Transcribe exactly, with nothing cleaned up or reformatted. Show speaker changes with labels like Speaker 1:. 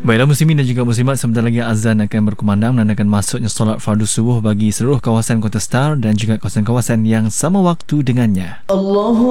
Speaker 1: Baiklah muslimin dan juga muslimat, sebentar lagi azan akan berkumandang menandakan masuknya solat fardu subuh bagi seluruh kawasan Kota Star dan juga kawasan-kawasan yang sama waktu dengannya. Allah